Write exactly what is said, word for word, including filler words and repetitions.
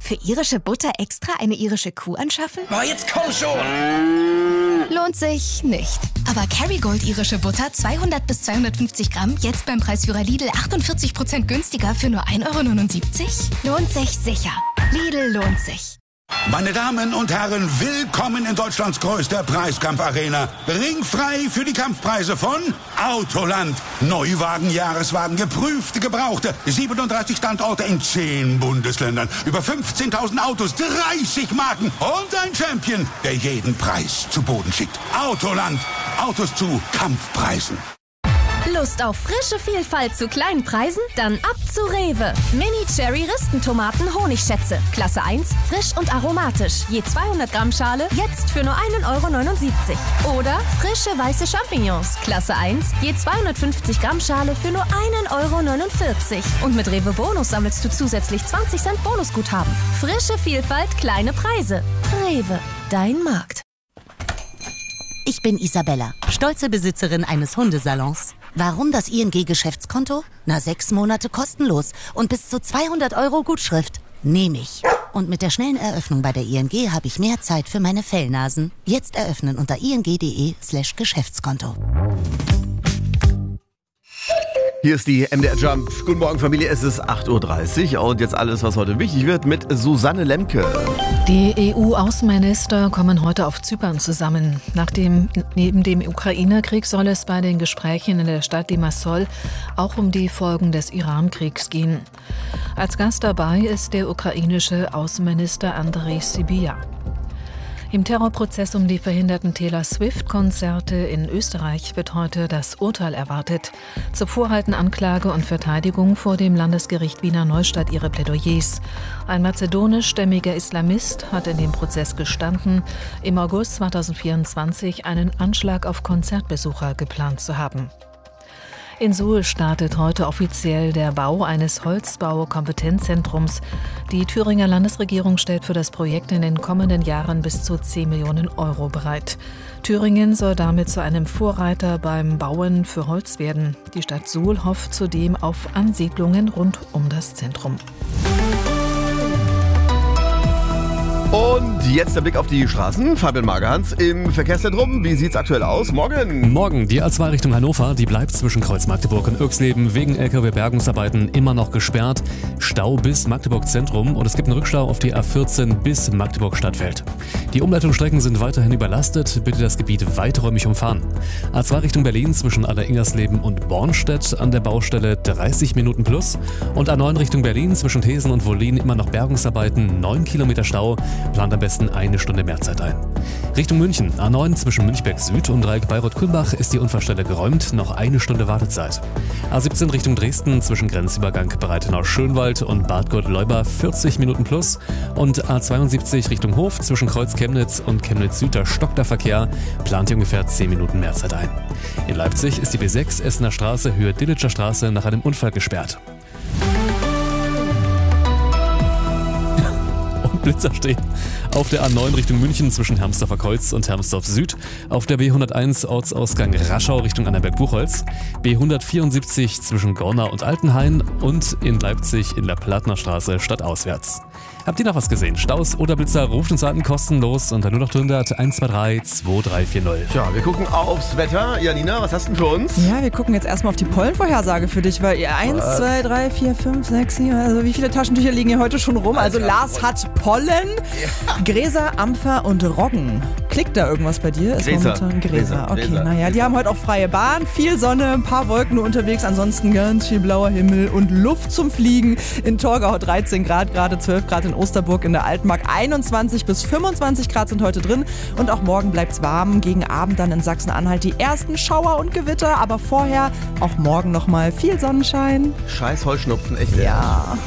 Für irische Butter extra eine irische Kuh anschaffen? Oh, jetzt komm schon! Lohnt sich nicht. Aber Kerrygold irische Butter zweihundert bis zweihundertfünfzig Gramm jetzt beim Preisführer Lidl achtundvierzig Prozent günstiger für nur ein Euro neunundsiebzig? Lohnt sich sicher. Lidl lohnt sich. Meine Damen und Herren, willkommen in Deutschlands größter Preiskampfarena. Ringfrei für die Kampfpreise von Autoland. Neuwagen, Jahreswagen, geprüfte, gebrauchte. siebenunddreißig Standorte in zehn Bundesländern. Über fünfzehntausend Autos, dreißig Marken und ein Champion, der jeden Preis zu Boden schickt. Autoland. Autos zu Kampfpreisen. Lust auf frische Vielfalt zu kleinen Preisen? Dann ab zu Rewe. Mini-Cherry-Ristentomaten Honigschätze. Klasse eins, frisch und aromatisch. Je zweihundert Gramm Schale, jetzt für nur ein Euro neunundsiebzig. Oder frische weiße Champignons. Klasse eins, je zweihundertfünfzig Gramm Schale für nur ein Euro neunundvierzig. Und mit Rewe Bonus sammelst du zusätzlich zwanzig Cent Bonusguthaben. Frische Vielfalt, kleine Preise. Rewe, dein Markt. Ich bin Isabella, stolze Besitzerin eines Hundesalons. Warum das I N G-Geschäftskonto? Na, sechs Monate kostenlos und bis zu zweihundert Euro Gutschrift. Nehme ich. Und mit der schnellen Eröffnung bei der I N G habe ich mehr Zeit für meine Fellnasen. Jetzt eröffnen unter ing.de slash Geschäftskonto. Hier ist die M D R Jump. Guten Morgen, Familie. Es ist acht Uhr dreißig und jetzt alles, was heute wichtig wird, mit Susanne Lemke. Die E U-Außenminister kommen heute auf Zypern zusammen. Nach dem, neben dem Ukraine-Krieg soll es bei den Gesprächen in der Stadt Limassol auch um die Folgen des Iran-Kriegs gehen. Als Gast dabei ist der ukrainische Außenminister Andrej Sybiha. Im Terrorprozess um die verhinderten Taylor Swift-Konzerte in Österreich wird heute das Urteil erwartet. Zuvor halten Anklage und Verteidigung vor dem Landesgericht Wiener Neustadt ihre Plädoyers. Ein mazedonischstämmiger Islamist hat in dem Prozess gestanden, im August zweitausendvierundzwanzig einen Anschlag auf Konzertbesucher geplant zu haben. In Suhl startet heute offiziell der Bau eines Holzbau-Kompetenzzentrums. Die Thüringer Landesregierung stellt für das Projekt in den kommenden Jahren bis zu zehn Millionen Euro bereit. Thüringen soll damit zu einem Vorreiter beim Bauen für Holz werden. Die Stadt Suhl hofft zudem auf Ansiedlungen rund um das Zentrum. Und jetzt der Blick auf die Straßen. Fabian Magerhans im Verkehrszentrum. Wie sieht's aktuell aus? Morgen. Morgen. Die A zwei Richtung Hannover, die bleibt zwischen Kreuz Magdeburg und Irxleben wegen L K W-Bergungsarbeiten immer noch gesperrt. Stau bis Magdeburg Zentrum und es gibt einen Rückstau auf die A vierzehn bis Magdeburg Stadtfeld. Die Umleitungsstrecken sind weiterhin überlastet. Bitte das Gebiet weiträumig umfahren. A zwei Richtung Berlin zwischen Aller-Ingersleben und Bornstedt an der Baustelle dreißig Minuten plus. Und A neun Richtung Berlin zwischen Thesen und Wollin immer noch Bergungsarbeiten, neun Kilometer Stau. Plant am besten eine Stunde mehr Zeit ein. Richtung München, A neun zwischen Münchberg Süd und Dreieck Bayreuth-Kulmbach ist die Unfallstelle geräumt, noch eine Stunde Wartezeit. A siebzehn Richtung Dresden zwischen Grenzübergang Breitenau-Schönwald und Bad Gott-Leuba vierzig Minuten plus und A zweiundsiebzig Richtung Hof zwischen Kreuz Chemnitz und Chemnitz Süd, da stockt der Verkehr, plant ihr ungefähr zehn Minuten mehr Zeit ein. In Leipzig ist die B sechs Essener Straße Höhe Dillitscher Straße nach einem Unfall gesperrt. Blitzer stehen. Auf der A neun Richtung München zwischen Hermsdorfer Kreuz und Hermsdorf Süd. Auf der B hunderteins Ortsausgang Raschau Richtung Annaberg-Buchholz. B hundertvierundsiebzig zwischen Gornau und Altenhain und in Leipzig in der Plattner Straße stadtauswärts. Habt ihr noch was gesehen? Staus oder Blitzer, ruft uns an, kostenlos unter null acht hundert eins zwei drei zwei drei vier null. Ja, wir gucken aufs Wetter. Janina, was hast du denn für uns? Ja, wir gucken jetzt erstmal auf die Pollenvorhersage für dich, weil ihr eins, zwei, drei, vier, fünf, sechs, sieben, also wie viele Taschentücher liegen hier heute schon rum? Also Lars hat Pollen, ja. Gräser, Ampfer und Roggen. Klickt da irgendwas bei dir? Ist Gräser. momentan Gräser. Gräser. Okay, Gräser. naja, die haben heute auch freie Bahn, viel Sonne, ein paar Wolken nur unterwegs, ansonsten ganz viel blauer Himmel und Luft zum Fliegen. In Torgau dreizehn Grad, gerade zwölf Grad in Osterburg, in der Altmark einundzwanzig bis fünfundzwanzig Grad sind heute drin und auch morgen bleibt's warm. Gegen Abend dann in Sachsen-Anhalt die ersten Schauer und Gewitter, aber vorher auch morgen nochmal viel Sonnenschein. Scheiß Heuschnupfen, echt. Ja.